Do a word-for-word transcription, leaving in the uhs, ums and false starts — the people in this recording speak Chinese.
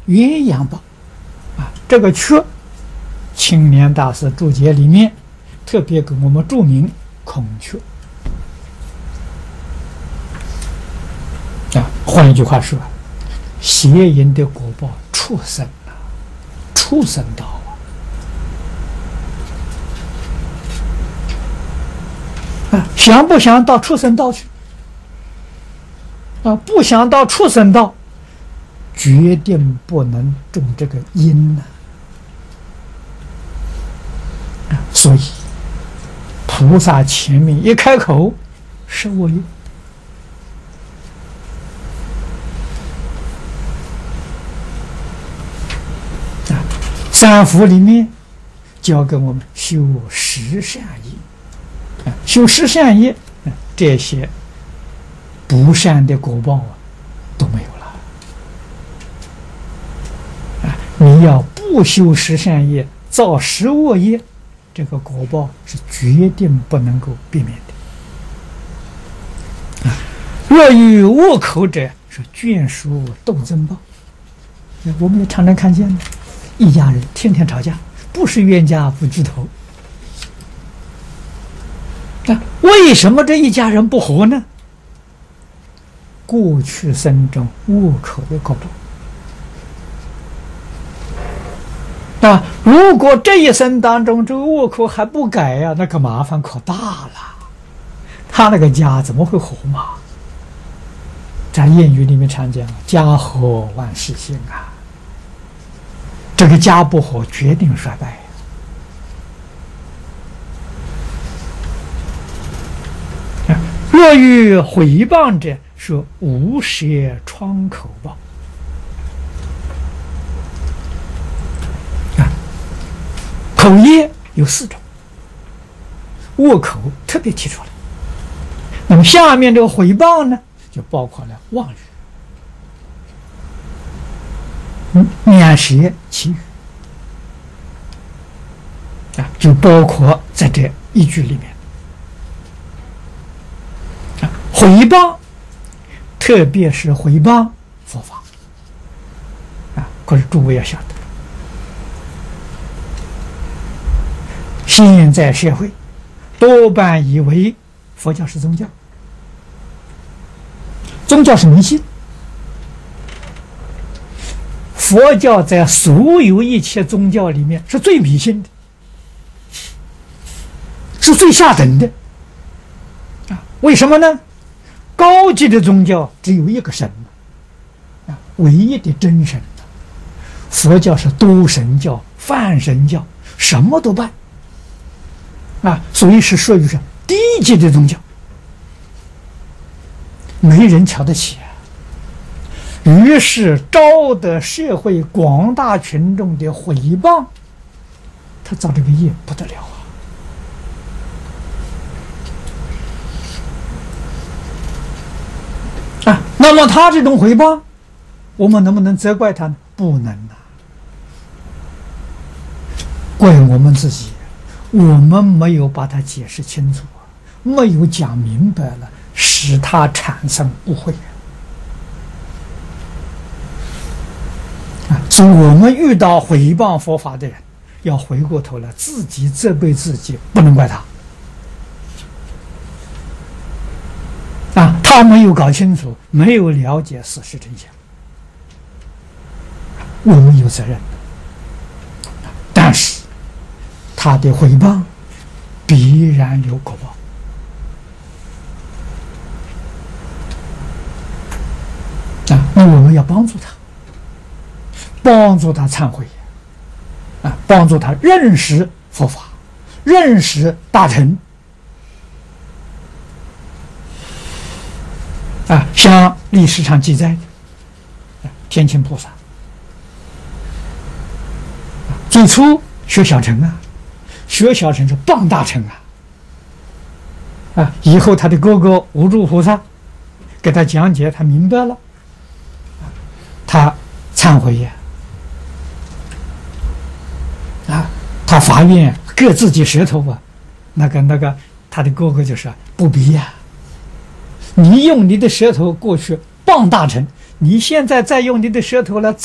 鸳鸯报啊，这个缺，青莲大师注解里面特别给我们注明孔雀啊。换一句话说，邪淫的果报，畜生啊，畜生道啊！啊，想不想到畜生道去？啊，不想到畜生道，决定不能种这个因呢、啊。所以，菩萨前面一开口，是我因。啊，三福里面教给我们修十善业，啊，修十善业，啊，这些不善的果报啊都没有了。啊，你要不修十善业，造十恶业，这个果报是决定不能够避免的。啊，若与恶口者，是眷属斗争报。我们也常常看见的，一家人天天吵架，不是冤家不聚头。那为什么这一家人不和呢？过去生中恶口的果报啊！如果这一生当中这个恶口还不改呀、啊，那个麻烦可大了。他那个家怎么会和嘛？在谚语里面常讲“家和万事兴”啊，这个家不和，决定衰败。啊，若遇毁谤者，说无舌疮口报。啊，口业有四种，恶口特别提出来。那么下面这个毁谤呢，就包括了妄语、嗯、辇舌、绮语啊，就包括在这一句里面。啊，毁谤。特别是毁谤佛法啊！可是诸位要晓得，现在社会多半以为佛教是宗教，宗教是迷信。佛教在所有一切宗教里面是最迷信的，是最下等的啊！为什么呢？高级的宗教只有一个神啊，唯一的真神。佛教是多神教、泛神教，什么都办啊，所以是属于是低级的宗教，没人瞧得起啊。于是招得社会广大群众的毁谤，他造这个业不得了啊。啊，那么他这种诽谤，我们能不能责怪他呢？不能啊，怪我们自己，我们没有把它解释清楚，没有讲明白了，使他产生误会啊。所以我们遇到诽谤佛法的人，要回过头来自己责备自己，不能怪他。啊，他没有搞清楚，没有了解事实真相，我们有责任。但是他的诽谤必然有果报啊，那我们要帮助他，帮助他忏悔啊，帮助他认识佛法，认识大乘。啊，像历史上记载的天亲菩萨，最初学小乘啊，学小乘是傍大乘啊，啊，以后他的哥哥无住菩萨给他讲解，他明白了，他忏悔呀，啊，他发愿割自己舌头啊，那个那个他的哥哥就说不必呀。你用你的舌头过去傍大乘，你现在再用你的舌头来